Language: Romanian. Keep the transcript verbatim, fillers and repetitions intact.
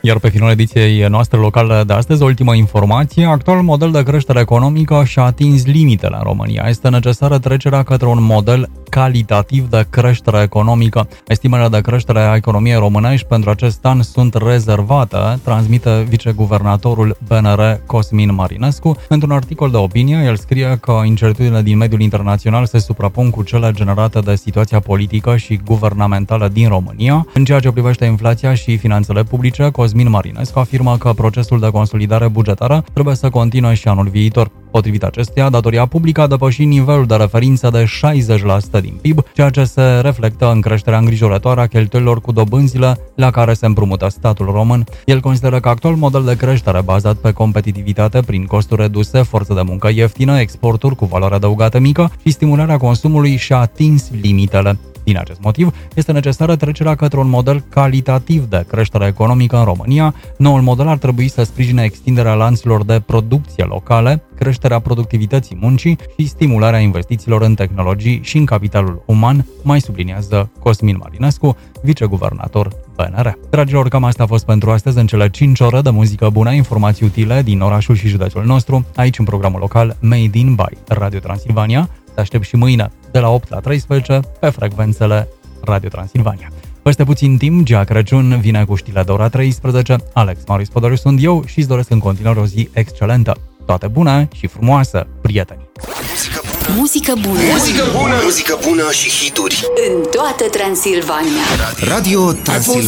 Iar pe finalul ediției noastre locale de astăzi, o ultimă informație. Actualul model de creștere economică și-a atins limitele în România. Este necesară trecerea către un model calitativ de creștere economică. Estimele de creștere a economiei românești pentru acest an sunt rezervate, transmite viceguvernatorul B N R Cosmin Marinescu. Într-un articol de opinie, el scrie că incertitudinile din mediul internațional se suprapun cu cele generate de situația politică și guvernamentală din România. În ceea ce privește inflația și finanțele publice, Cosmin Marinescu afirmă că procesul de consolidare bugetară trebuie să continue și anul viitor. Potrivit acesteia, datoria publică a depășit nivelul de referință de șaizeci la sută din P I B, ceea ce se reflectă în creșterea îngrijorătoare a cheltuielilor cu dobânzile la care se împrumută statul român. El consideră că actualul model de creștere bazat pe competitivitate prin costuri reduse, forță de muncă ieftină, exporturi cu valoare adăugată mică și stimularea consumului și-a atins limitele. Din acest motiv, este necesară trecerea către un model calitativ de creștere economică în România. Noul model ar trebui să sprijine extinderea lanțurilor de producție locale, creșterea productivității muncii și stimularea investițiilor în tehnologii și în capitalul uman, mai subliniază Cosmin Marinescu, viceguvernator B N R. Dragilor, cam asta a fost pentru astăzi în cele cinci ore de muzică bună, informații utile din orașul și județul nostru, aici în programul local Made in by Radio Transilvania. Te aștept și mâine de la opt la treisprezece pe frecvențele Radio Transilvania. Peste puțin timp, Gea Crăciun vine cu știrile de ora treisprezece. Alex Marius Podoriu sunt eu și îți doresc în continuare o zi excelentă. Toate bune și frumoase, prieteni! Muzică bună! Muzică bună! Muzică bună! Muzică bună și hituri! În toată Transilvania! Radio Transilvania!